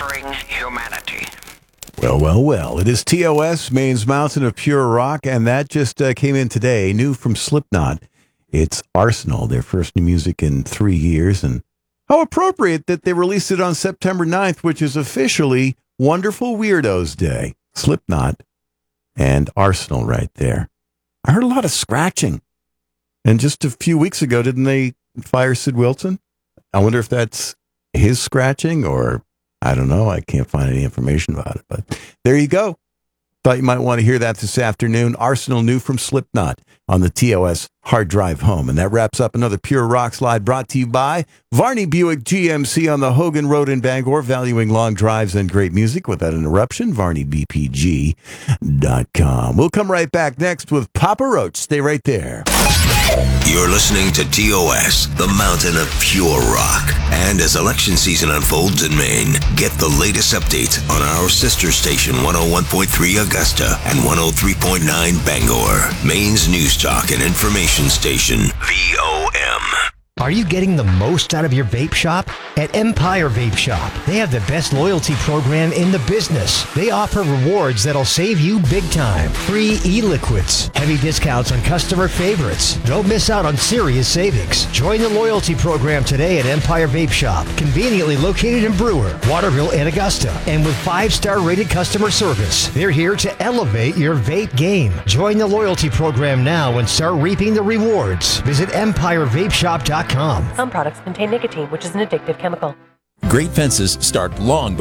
mastering humanity. Well. It is TOS, Maine's Mountain of Pure Rock, and that just came in today. New from Slipknot. It's Arsenal, their first new music in 3 years, and how appropriate that they released it on September 9th, which is officially Wonderful Weirdos Day. Slipknot and Arsenal right there. I heard a lot of scratching. And just a few weeks ago, didn't they fire Sid Wilson? I wonder if that's his scratching or, I don't know. I can't find any information about it. But there you go. Thought you might want to hear that this afternoon. Arsenal new from Slipknot on the TOS Hard Drive Home. And that wraps up another Pure Rock Slide brought to you by Varney Buick GMC on the Hogan Road in Bangor, valuing long drives and great music without interruption. VarneyBPG.com. We'll come right back next with Papa Roach. Stay right there. You're listening to TOS, the mountain of pure rock. And as election season unfolds in Maine, get the latest updates on our sister station 101.3 Augusta and 103.9 Bangor, Maine's news talk and information station, VOM. Are you getting the most out of your vape shop? At Empire Vape Shop, they have the best loyalty program in the business. They offer rewards that'll save you big time. Free e-liquids, heavy discounts on customer favorites. Don't miss out on serious savings. Join the loyalty program today at Empire Vape Shop, conveniently located in Brewer, Waterville, and Augusta. And with 5-star rated customer service, they're here to elevate your vape game. Join the loyalty program now and start reaping the rewards. Visit EmpireVapeShop.com. Some products contain nicotine, which is an addictive chemical. Great fences start long